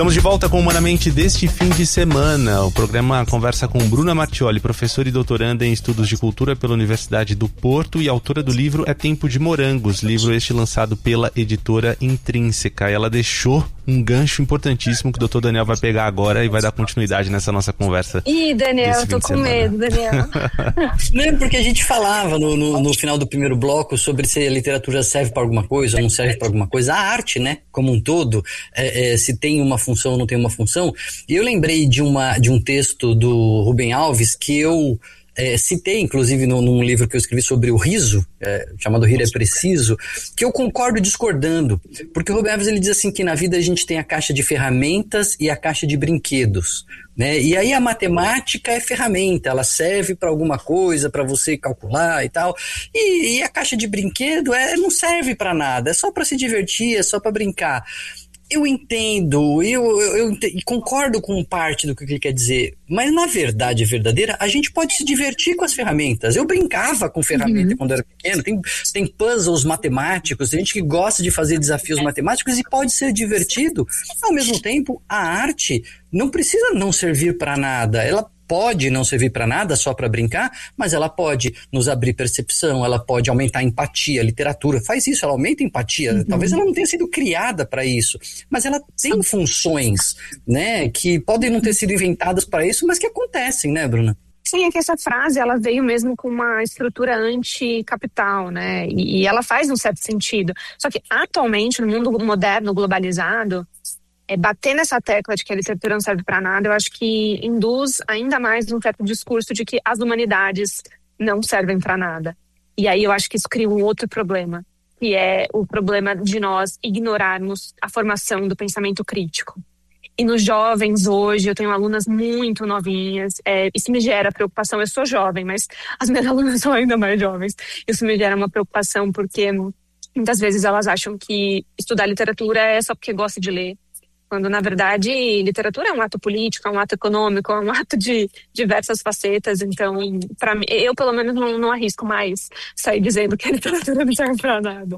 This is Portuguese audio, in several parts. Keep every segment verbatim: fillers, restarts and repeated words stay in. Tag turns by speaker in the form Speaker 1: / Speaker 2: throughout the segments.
Speaker 1: Estamos de volta com Humanamente deste fim de semana. O programa conversa com Bruna Martioli, professora e doutoranda em Estudos de Cultura pela Universidade do Porto e autora do livro É Tempo de Morangos, livro este lançado pela editora Intrínseca. E ela deixou um gancho importantíssimo que o doutor Daniel vai pegar agora e vai dar continuidade nessa nossa conversa.
Speaker 2: Ih, Daniel, eu tô com medo, Daniel.
Speaker 3: Não, porque a gente falava no, no, no final do primeiro bloco sobre se a literatura serve para alguma coisa ou não serve para alguma coisa. A arte, né, como um todo, é, é, se tem uma função ou não tem uma função. E eu lembrei de, uma, de um texto do Rubem Alves que eu é, citei, inclusive, no, num livro que eu escrevi sobre o riso, é, chamado Rir é Preciso, que eu concordo discordando. Porque o Rubem Alves ele diz assim que na vida a gente tem a caixa de ferramentas e a caixa de brinquedos. Né? E aí a matemática é ferramenta, ela serve para alguma coisa, para você calcular e tal. E, e a caixa de brinquedo é, não serve para nada, é só para se divertir, é só para brincar. Eu entendo, eu, eu, eu entendo, concordo com parte do que ele quer dizer, mas na verdade verdadeira, a gente pode se divertir com as ferramentas. Eu brincava com ferramenta uhum. quando eu era pequeno, tem, tem puzzles matemáticos, tem gente que gosta de fazer desafios matemáticos e pode ser divertido. Ao mesmo tempo, a arte não precisa não servir para nada, ela pode não servir para nada, só para brincar, mas ela pode nos abrir percepção, ela pode aumentar a empatia. A literatura faz isso, ela aumenta a empatia. Uhum. Talvez ela não tenha sido criada para isso, mas ela tem funções, né, que podem não ter sido inventadas para isso, mas que acontecem, né, Bruna?
Speaker 2: Sim, é que essa frase, ela veio mesmo com uma estrutura anticapital, né, e, e ela faz um certo sentido. Só que atualmente, no mundo moderno, globalizado, É, bater nessa tecla de que a literatura não serve para nada, eu acho que induz ainda mais um certo discurso de que as humanidades não servem para nada. E aí eu acho que isso cria um outro problema, que é o problema de nós ignorarmos a formação do pensamento crítico. E nos jovens hoje, eu tenho alunas muito novinhas, é, isso me gera preocupação. Eu sou jovem, mas as minhas alunas são ainda mais jovens. Isso me gera uma preocupação porque muitas vezes elas acham que estudar literatura é só porque gosta de ler. Quando, na verdade, literatura é um ato político, é um ato econômico, é um ato de diversas facetas. Então, para mim, eu pelo menos não, não arrisco mais sair dizendo que a literatura não serve para nada.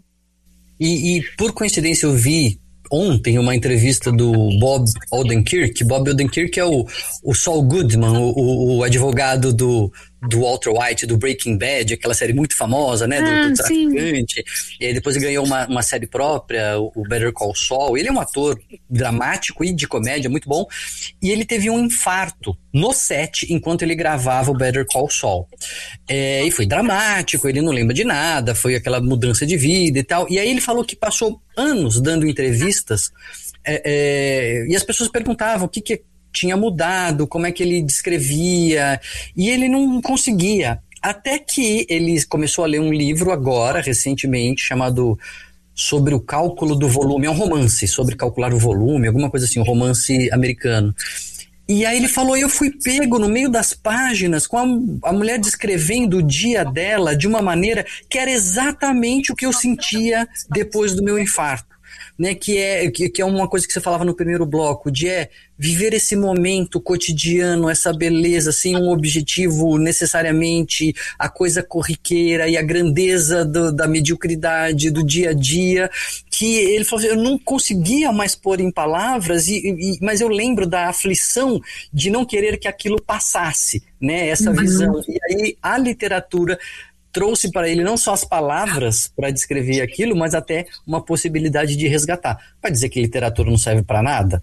Speaker 3: E, e, por coincidência, eu vi ontem uma entrevista do Bob Odenkirk. Bob Odenkirk é o, o Saul Goodman, o, o advogado do, do Walter White, do Breaking Bad, aquela série muito famosa, né, do,
Speaker 2: ah,
Speaker 3: do traficante. Sim. E aí depois ele ganhou uma, uma série própria, o Better Call Saul. Ele é um ator dramático e de comédia muito bom. E ele teve um infarto no set enquanto ele gravava o Better Call Saul. É, e foi dramático, ele não lembra de nada, foi aquela mudança de vida e tal. E aí ele falou que passou anos dando entrevistas é, é, e as pessoas perguntavam o que que tinha mudado, como é que ele descrevia, e ele não conseguia. Até que ele começou a ler um livro agora, recentemente, chamado Sobre o Cálculo do Volume. É um romance sobre calcular o volume, alguma coisa assim, um romance americano. E aí ele falou, eu fui pego no meio das páginas com a, a mulher descrevendo o dia dela de uma maneira que era exatamente o que eu sentia depois do meu infarto. Né, que, é, que, que é uma coisa que você falava no primeiro bloco, de é viver esse momento cotidiano, essa beleza, sem um objetivo necessariamente, a coisa corriqueira e a grandeza do, da mediocridade do dia a dia, que ele falou assim, eu não conseguia mais pôr em palavras, e, e, mas eu lembro da aflição de não querer que aquilo passasse, né, essa uhum. visão. E aí a literatura trouxe para ele não só as palavras para descrever aquilo, mas até uma possibilidade de resgatar. Vai dizer que literatura não serve para nada?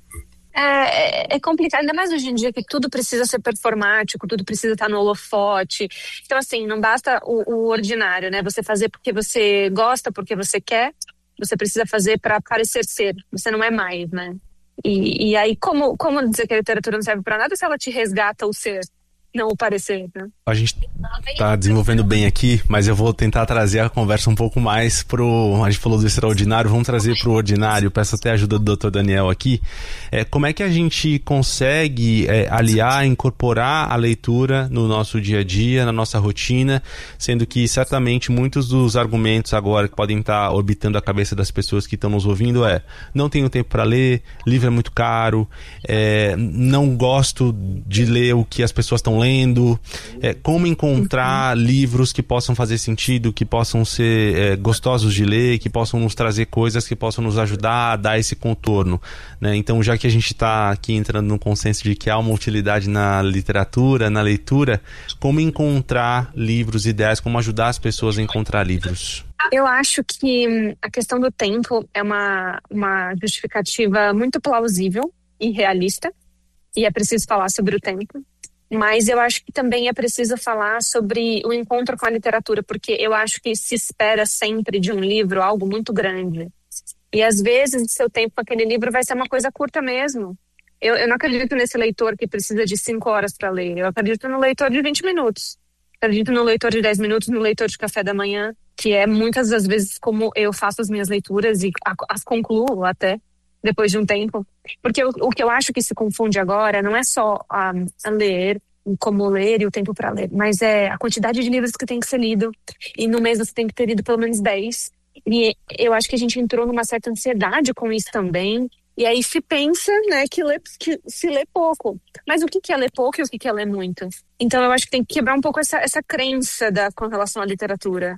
Speaker 2: É, é complicado, ainda mais hoje em dia que tudo precisa ser performático, tudo precisa estar no holofote. Então, assim, não basta o, o ordinário, né? Você fazer porque você gosta, porque você quer, você precisa fazer para parecer ser. Você não é mais, né? E, e aí, como, como dizer que a literatura não serve para nada se ela te resgata o ser? Não o parecer, né? A
Speaker 1: gente tá desenvolvendo bem aqui, mas eu vou tentar trazer a conversa um pouco mais pro... A gente falou do extraordinário, vamos trazer pro ordinário. Peço até a ajuda do doutor Daniel aqui. É, como é que a gente consegue é, aliar, incorporar a leitura no nosso dia a dia, na nossa rotina, sendo que certamente muitos dos argumentos agora que podem estar orbitando a cabeça das pessoas que estão nos ouvindo é: não tenho tempo para ler, livro é muito caro, é, não gosto de ler o que as pessoas estão lendo, é, como encontrar uhum. livros que possam fazer sentido, que possam ser é, gostosos de ler, que possam nos trazer coisas que possam nos ajudar a dar esse contorno, né? Então, já que a gente está aqui entrando no consenso de que há uma utilidade na literatura, na leitura, como encontrar livros ideais, como ajudar as pessoas a encontrar livros?
Speaker 2: Eu acho que a questão do tempo é uma, uma justificativa muito plausível e realista, e é preciso falar sobre o tempo, mas eu acho que também é preciso falar sobre o encontro com a literatura, porque eu acho que se espera sempre de um livro algo muito grande, e às vezes o seu tempo com aquele livro vai ser uma coisa curta mesmo. Eu, eu não acredito nesse leitor que precisa de cinco horas para ler, eu acredito no leitor de vinte minutos, acredito no leitor de dez minutos, no leitor de café da manhã, que é muitas das vezes como eu faço as minhas leituras e as concluo até depois de um tempo. Porque o, o que eu acho que se confunde agora não é só a, a ler, como ler e o tempo para ler, mas é a quantidade de livros que tem que ser lido. E no mês você tem que ter lido pelo menos dez. E eu acho que a gente entrou numa certa ansiedade com isso também. E aí se pensa, né, que, lê, que se lê pouco. Mas o que é ler pouco e o que é ler muito? Então eu acho que tem que quebrar um pouco essa, essa crença da, com relação à literatura.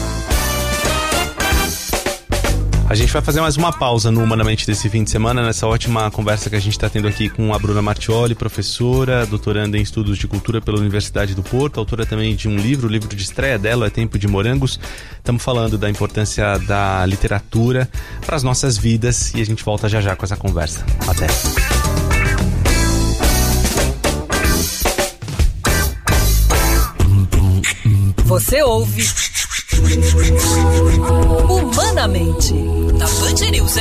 Speaker 1: A gente vai fazer mais uma pausa no Humanamente desse fim de semana, nessa ótima conversa que a gente está tendo aqui com a Bruna Martioli, professora, doutoranda em Estudos de Cultura pela Universidade do Porto, autora também de um livro, o livro de estreia dela é Tempo de Morangos. Estamos falando da importância da literatura para as nossas vidas e a gente volta já já com essa conversa. Até!
Speaker 4: Você ouve Humanamente, da Band News